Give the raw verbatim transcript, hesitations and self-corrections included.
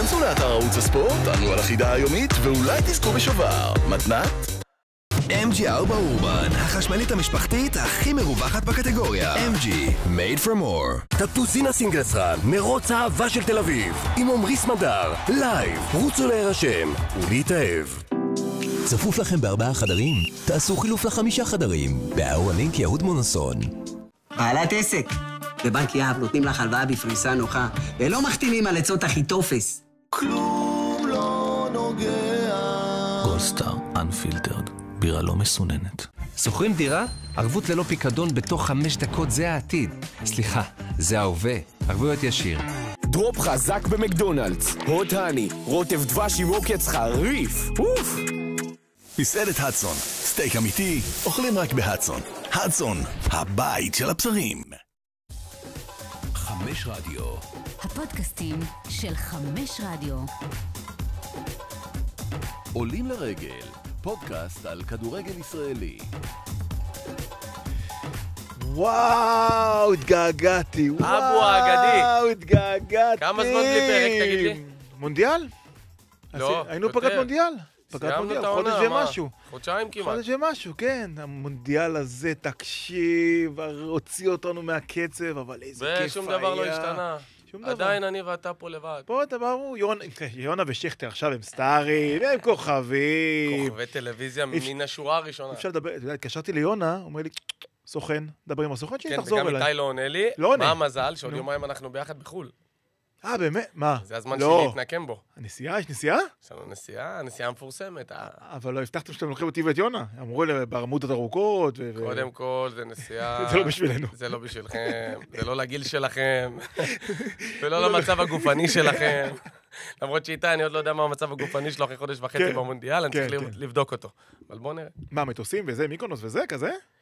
כנסו לאתר ערוץ הספורט, ענו על החידה היומית, ואולי תזכו בשובר. מתנת? אם ג'י ארבע אורבן, החשמלית המשפחתית הכי מרווחת בקטגוריה. אם ג'י, made for more. טפטוסינה סינגלסרן, מרוץ האהבה של תל אביב. עם עומרי סמדר, לייב. רוצו להירשם ולהתאהב. צפוף לכם בארבעה חדרים? תעשו חילוף לחמישה חדרים. באהרונינק יהוד מונוסון. בעלת עסק. בבנק יהב נותנים לך הלוואה בפריסה נוחה, ולא מחתימים על עצות הכי תופס. כלום לא נוגע. גולדסטאר, Unfiltered. בירה לא מסוננת. שוכרים דירה? ערבות ללא פיקדון בתוך חמש דקות זה העתיד. סליחה, זה ההווה. ערבויות ישיר. דרופ חזק במקדונלדס. הוט הני, רוטב דבש עם עוקץ חריף. אוף! מסעדת הדסון. סטייק אמיתי, אוכלים רק בהדסון. הדסון, הבית של הבשרים. חמש רדיו. הפודקאסטים של חמש רדיו. עולים לרגל. פודקאסט על כדורגל ישראלי. וואו, התגעגעתי. אבו האגדי. וואו, התגעגעתי. כמה זמן בלי פרק, תגיד לי? מונדיאל? לא, היינו פגרת מונדיאל. פגרת מונדיאל, חודש ומשהו. חודשיים כמעט. חודש ומשהו, כן. המונדיאל הזה, תקשיב, הוציא אותנו מהקצב, אבל איזה כיף היה. ושום דבר לא השתנה. עדיין אני ואתה פה לבד. פה אתה ברור, יונה ושכטר עכשיו הם סטארים, הם כוכבים. כוכבי טלוויזיה מן השורה הראשונה. אפשר לדבר, אתה יודע, התקשרתי ליונה, הוא אומר לי, סוכן, דבר עם הסוכן שהיא תחזור אליי. כן, וגם איתי לא עונה לי. לא עונה. מה המזל שעוד יומיים אנחנו ביחד בחול. אה, באמת? מה? זה הזמן שלי להתנקם בו. הנסיעה? יש נסיעה? יש לנו נסיעה, הנסיעה המפורסמת. אבל לא הבטחתם שאתם לוקחים אותי ואת יונה. אמרו לי ברמודות ארוכות. קודם כל, זה נסיעה... זה לא בשבילנו. זה לא בשבילכם, זה לא לגיל שלכם, ולא למצב הגופני שלכם. למרות שאיתה, אני עוד לא יודע מה המצב הגופני שלו אחרי חודש וחצי במונדיאל, אני צריך לבדוק אותו. אבל בואו נראה. מה, מטוסים וזה, מיקונוס וזה, כזה?